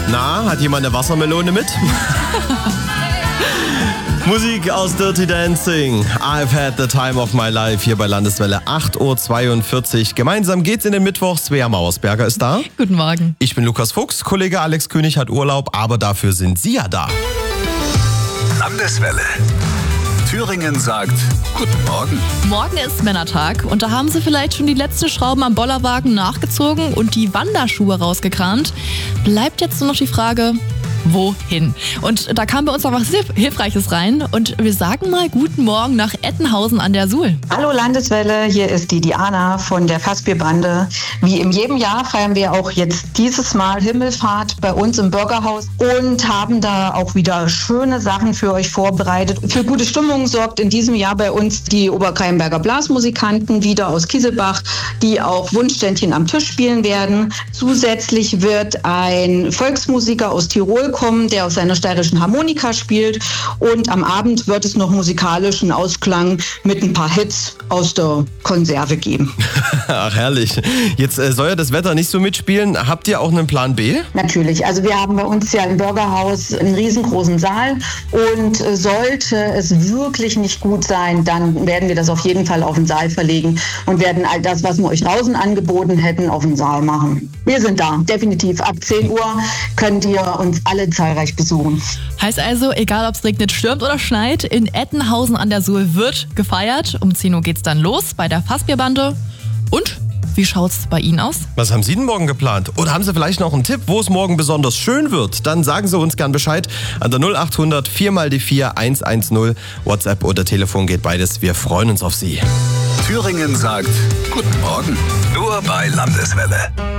Na, hat jemand eine Wassermelone mit? Musik aus Dirty Dancing. I've had the time of my life hier bei Landeswelle 8.42 Uhr. Gemeinsam geht's in den Mittwoch. Svea Mauersberger ist da. Guten Morgen. Ich bin Lukas Fuchs. Kollege Alex König hat Urlaub, aber dafür sind Sie ja da. Landeswelle. Thüringen sagt Guten Morgen. Morgen ist Männertag und da haben Sie vielleicht schon die letzten Schrauben am Bollerwagen nachgezogen und die Wanderschuhe rausgekramt. Bleibt jetzt nur noch die Frage, wohin? Und da kam bei uns noch was Hilfreiches rein und wir sagen mal Guten Morgen nach Ettenhausen an der Suhl. Hallo Landeswelle, hier ist die Diana von der Fassbierbande. Wie in jedem Jahr feiern wir auch jetzt dieses Mal Himmelfahrt bei uns im Bürgerhaus und haben da auch wieder schöne Sachen für euch vorbereitet. Für gute Stimmung sorgt in diesem Jahr bei uns die Oberkreienberger Blasmusikanten wieder aus Kieselbach, die auch Wunschständchen am Tisch spielen werden. Zusätzlich wird ein Volksmusiker aus Tirol kommen, der auf seiner steirischen Harmonika spielt, und am Abend wird es noch musikalischen Ausklang mit ein paar Hits aus der Konserve geben. Ach herrlich. Jetzt soll ja das Wetter nicht so mitspielen. Habt ihr auch einen Plan B? Natürlich. Also wir haben bei uns ja im Bürgerhaus einen riesengroßen Saal und sollte es wirklich nicht gut sein, dann werden wir das auf jeden Fall auf den Saal verlegen und werden all das, was wir euch draußen angeboten hätten, auf den Saal machen. Wir sind da, definitiv. Ab 10 Uhr könnt ihr uns alle zahlreich besuchen. Heißt also, egal ob es regnet, stürmt oder schneit, in Ettenhausen an der Suhl wird gefeiert. Um 10 Uhr geht's dann los bei der Fassbierbande. Und wie schaut's bei Ihnen aus? Was haben Sie denn morgen geplant? Oder haben Sie vielleicht noch einen Tipp, wo es morgen besonders schön wird? Dann sagen Sie uns gern Bescheid an der 0800 4x4 110. WhatsApp oder Telefon geht beides. Wir freuen uns auf Sie. Thüringen sagt Guten Morgen. Nur bei Landeswelle.